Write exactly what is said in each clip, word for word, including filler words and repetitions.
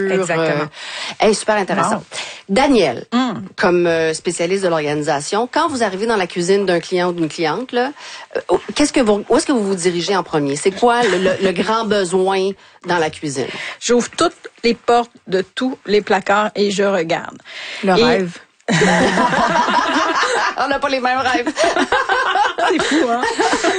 température. Exactement. Euh, hey, super intéressant. Wow. Daniel, mm. comme euh, spécialiste de l'organisation, quand vous arrivez dans la cuisine d'un client ou d'une cliente, là, euh, qu'est-ce que vous, où est-ce que vous vous dirigez en premier? C'est quoi le, le, le grand besoin dans la cuisine? J'ouvre toutes les portes de tous les placards et je regarde. Le et... rêve. On n'a pas les mêmes rêves. C'est fou, hein?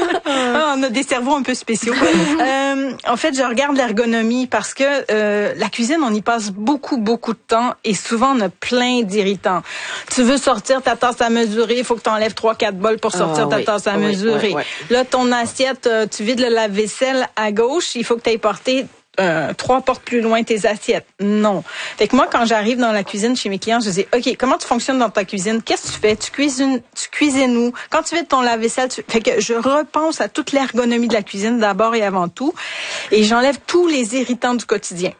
Ah, on a des cerveaux un peu spéciaux. euh, en fait, je regarde l'ergonomie parce que euh, la cuisine, on y passe beaucoup, beaucoup de temps et souvent, on a plein d'irritants. Tu veux sortir ta tasse à mesurer, il faut que tu enlèves trois, quatre bols pour sortir oh, ta oui. tasse à oui, mesurer. Oui, oui. Là, ton assiette, tu vides le lave-vaisselle à gauche, il faut que tu ailles porter Euh, trois portes plus loin tes assiettes. Non. Fait que moi, quand j'arrive dans la cuisine chez mes clients, je dis, OK, comment tu fonctionnes dans ta cuisine? Qu'est-ce que tu fais? Tu cuisines, tu cuisines où? Quand tu vides ton lave-vaisselle, tu... fait que je repense à toute l'ergonomie de la cuisine d'abord et avant tout. Et j'enlève tous les irritants du quotidien.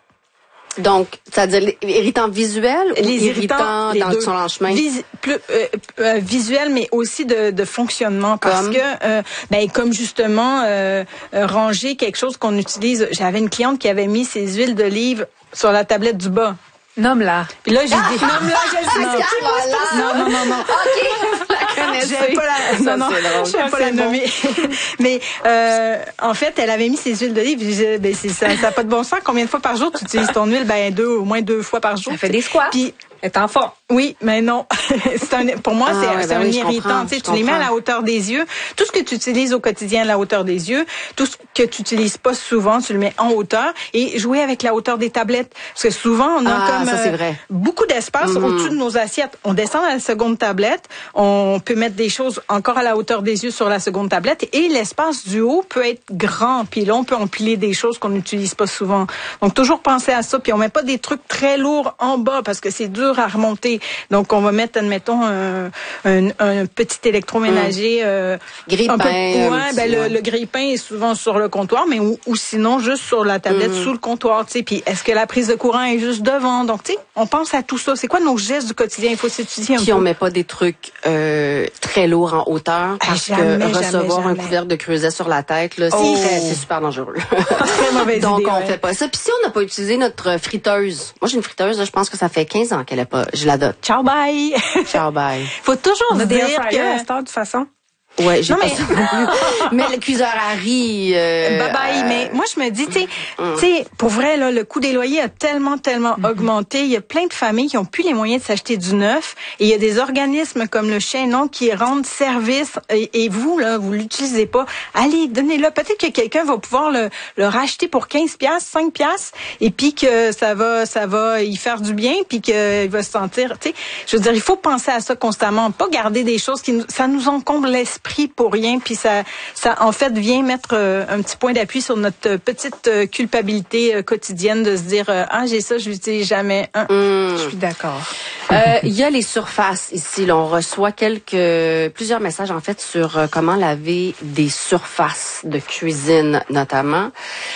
Donc, c'est-à-dire les irritants visuels ou les irritants, irritants dans deux. son lendemain? Vis, plus, euh, euh, visuel, mais aussi de, de fonctionnement. Parce comme? que, euh, ben, comme justement, euh, euh, ranger quelque chose qu'on utilise. J'avais une cliente qui avait mis ses huiles d'olive sur la tablette du bas. Nomme-la. Puis là, j'ai Ah! dit, nomme-la, je le sais. Non, non, non, non. OK, la connaissez. J'aime pas la, Ça, non, non, c'est drôle. j'aime Ça, pas c'est la bon. nommer. Mais, euh, en fait, elle avait mis ses huiles d'olive. Je disais, ben, c'est, ça n'a pas de bon sens. Combien de fois par jour tu utilises ton huile? Ben, deux, au moins deux fois par jour. Ça fait des squats. Puis, Elle est en forme. oui, mais non. c'est un, pour moi, Ah, c'est, ouais, c'est ben un oui, je irritant. comprends, Tu sais, je tu les mets à comprends. la hauteur des yeux. Tout ce que tu utilises au quotidien à la hauteur des yeux, tout ce que tu utilises pas souvent, tu le mets en hauteur et jouer avec la hauteur des tablettes. Parce que souvent, on a Ah, comme ça, c'est vrai. beaucoup d'espace Mm-hmm. au-dessus de nos assiettes. On descend à la seconde tablette, on peut mettre des choses encore à la hauteur des yeux sur la seconde tablette et l'espace du haut peut être grand. Puis là, on peut empiler des choses qu'on n'utilise pas souvent. Donc, toujours penser à ça. Puis on met pas des trucs très lourds en bas parce que c'est dur à remonter. Donc, on va mettre, admettons, un, un, un petit électroménager. Euh, Grille-pain, un peu, un ouais, petit, ben, ouais. le, le grille-pain est souvent sur le comptoir, mais ou, ou sinon juste sur la tablette Mm. sous le comptoir. Tu sais. Puis est-ce que la prise de courant est juste devant? Donc, tu sais, on pense à tout ça. C'est quoi nos gestes du quotidien? Il faut s'étudier un Puis peu. on met pas des trucs euh, très lourds en hauteur parce Ah, jamais, que jamais, recevoir un jamais. couvercle de creuset sur la tête, là, c'est, Oh. très- c'est super dangereux. Très mauvaise Donc idée, on ouais. fait pas ça. Puis si on n'a pas utilisé notre friteuse, moi j'ai une friteuse, là, je pense que ça fait quinze ans qu'elle est pas. Je l'adopte. Ciao, bye! Ciao bye. Faut toujours On se a des dire air fryers à que... cette heure, de toute façon. Ouais, j'ai Non, pas mais- ça non plus. Mais le cuiseur à riz. Euh, Bye bye, euh, mais moi je me dis, tu sais, tu sais, pour vrai là, le coût des loyers a tellement, tellement augmenté. Il y a plein de familles qui ont plus les moyens de s'acheter du neuf, et il y a des organismes comme le Chaînon qui rendent service. Et, et vous là, vous l'utilisez pas. Allez, donnez-le. Peut-être que quelqu'un va pouvoir le, le racheter pour quinze piastres, cinq piastres, et puis que ça va, ça va y faire du bien, puis qu'il va se sentir. Tu sais, je veux dire, il faut penser à ça constamment, pas garder des choses qui nous, ça nous encombre l'esprit pour rien. Puis ça, ça en fait vient mettre euh, un petit point d'appui sur notre euh, petite euh, culpabilité euh, quotidienne de se dire euh, ah j'ai ça, je l'utilise jamais. Hein. hum. Je suis d'accord. Euh, Il y a les surfaces ici. Là, on reçoit quelques, plusieurs messages en fait sur euh, comment laver des surfaces de cuisine notamment.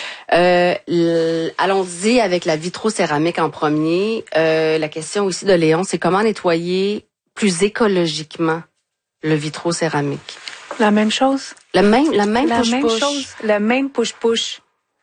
Euh, l- allons-y avec la vitrocéramique en premier. Euh, la question aussi de Léon, c'est comment nettoyer plus écologiquement le vitrocéramique. La même chose. Le même, la même La même push-push. chose. Le même push-push.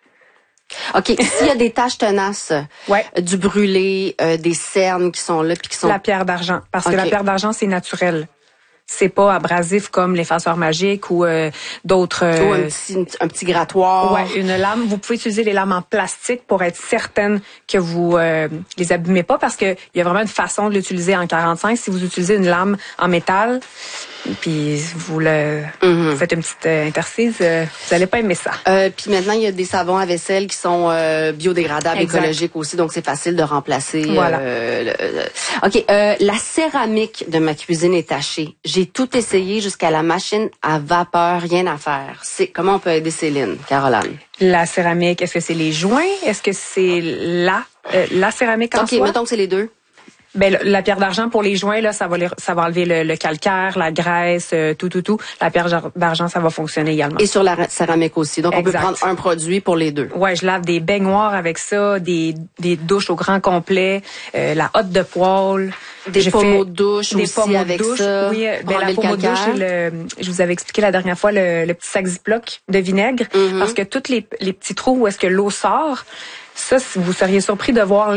OK, s'il y a des taches tenaces, Ouais. euh, du brûlé, euh, des cernes qui sont là puis qui sont La pierre d'argent. Parce Ok. que la pierre d'argent, c'est naturel. C'est pas abrasif comme l'effaceur magique ou euh, d'autres... euh, ou un petit, un petit grattoir. Ouais, une lame. Vous pouvez utiliser les lames en plastique pour être certaine que vous euh, les abîmez pas, parce que il y a vraiment une façon de l'utiliser en quarante-cinq. Si vous utilisez une lame en métal, puis vous le Mhm. vous faites une petite euh, intercise, euh, vous allez pas aimer ça. Euh, puis maintenant, il y a des savons à vaisselle qui sont euh, biodégradables, Exact. écologiques aussi, donc c'est facile de remplacer. Voilà. euh, le- le- OK, euh, la céramique de ma cuisine est tachée. J'ai tout essayé jusqu'à la machine à vapeur, rien à faire. C'est comment on peut aider Céline, Caroline? La céramique, est-ce que c'est les joints? Est-ce que c'est la euh, la céramique en OK, soi? mettons que c'est les deux. Ben, le- la pierre d'argent pour les joints, là, ça va, les- ça va enlever le, le calcaire, la graisse, euh, tout, tout, tout. La pierre jar- d'argent, ça va fonctionner également. Et sur la ra- céramique aussi. Donc, on Exact. peut prendre un produit pour les deux. Ouais, je lave des baignoires avec ça, des, des douches au grand complet, euh, la hotte de poêle. Des J'ai pommeaux fait de douche des aussi pommeaux de avec douche. ça, Oui, euh, pour ben, la enlever le pommeau de douche, calcaire. c'est le, je vous avais expliqué la dernière fois le, le petit sac Ziploc de vinaigre, Mhm. parce que tous les, les petits trous où est-ce que l'eau sort, ça, si vous seriez surpris de voir